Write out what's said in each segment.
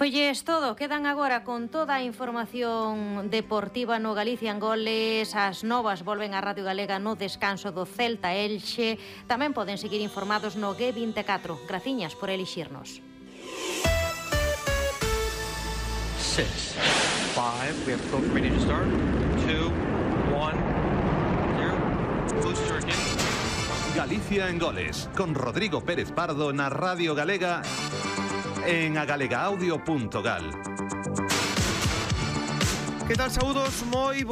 Foilles todo, quedan agora con toda a información deportiva no Galicia en Goles. As novas volven á Radio Galega no descanso do Celta Elxe. Tamén poden seguir informados no G24. Graciñas por elixirnos. 6, 5, we have code ready to start. 2, 1, 0. Boost start in. Galicia en Goles, con Rodrigo Pérez Pardo na Radio Galega en agalegaaudio.gal. Que tal, saúdos? Moi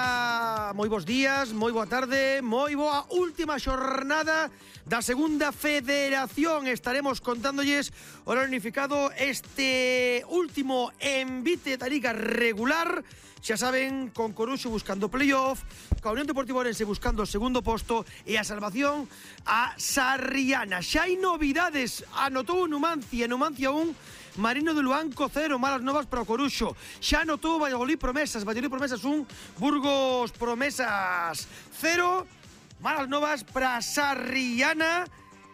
bos días, moi boa tarde, moi boa última xornada da segunda federación. Estaremos contándolles o unificado este último envite da liga regular. Xa saben, con Coruxo buscando playoff, ca Unión Deportiva Ourense buscando o segundo posto e a salvación a Sarriana. Xa hai novidades, anotou Numancia 1, Marino de Luanco 0, malas novas para o Coruxo. Xa anotou Valladolid Promesas 1, Burgos Promesas 0, malas novas para Sarriana.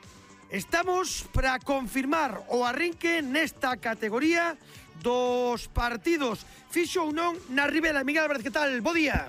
Estamos para confirmar o arrinque nesta categoría dos partidos. Fixo ou non na Ribela. Miguel Álvarez, que tal? Bo día.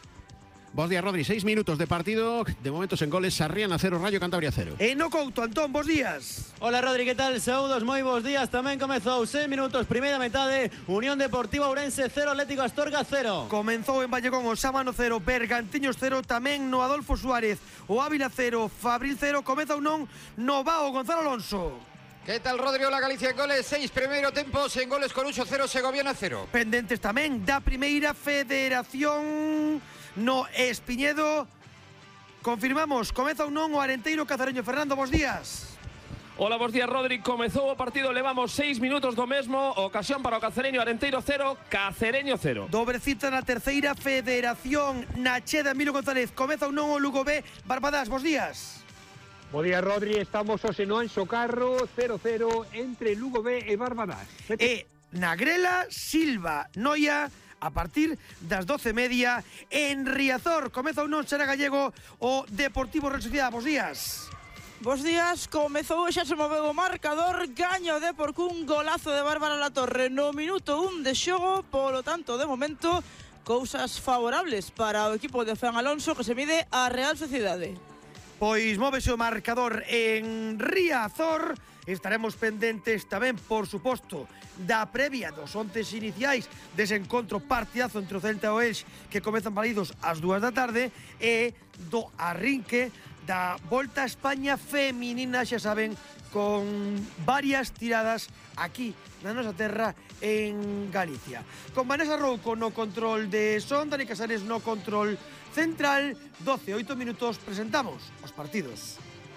Bos días, Rodri. 6 minutos de partido. De momentos en goles, Sarriana 0, Rayo Cantabria 0. E no Couto, Antón, bos días. Hola, Rodri, que tal? Saúdos, moi bos días. Tamén comezou 6 minutos, primeira metade. Unión Deportiva Ourense 0, Atlético Astorga 0. Comenzou en Vallecón o Sámano 0, Bergantiños 0, tamén no Adolfo Suárez, o Ávila 0, Fabril 0, comeza ou non no Bao, Gonzalo Alonso. ¿Qué tal, Rodrigo? La Galicia en goles, 6 primeiro tempos en goles, Coruxo 0, Segoviana 0. Pendentes tamén da primeira federación no Espiñedo. Confirmamos, comeza ou non o Arenteiro Cazareño. Fernando, bos días. Hola, bos días, Rodri. Comezou o partido, levamos 6 minutos do mesmo. Ocasión para o Cacereño, Arenteiro 0, Cacereño 0. Dobre cita na terceira federación na Cheda, Emilio González. Comeza ou non o Lugo B, Barbadás, bos días. Bo día, Rodri, estamos hoxe no Anxo Carro 0-0 entre Lugo B e Barbadás. E na Grela, Silva, Noia, a partir das 12:30 en Riazor. Comeza ou non, será gallego o Deportivo Real Sociedad. Bos días. Bos días, comezou xa se moveu o marcador, gaño de por cun golazo de Bárbara Latorre no minuto 1 de xogo, polo tanto, de momento, cousas favorables para o equipo de Fran Alonso que se mide a Real Sociedade. Pois móvese o marcador en Riazor. Estaremos pendentes tamén, por suposto, da previa dos 11 iniciais dese encontro partidazo entre o Celta e o Elxe que comezan válidos ás 2 da tarde e do arrinque da Volta a España feminina, xa saben, con varias tiradas aquí na nosa terra en Galicia. Con Vanessa Rouco no control de son, Dani Casares no control central. 12:08 minutos, presentamos os partidos.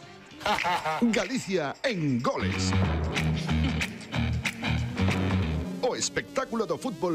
Galicia en goles. O espectáculo do fútbol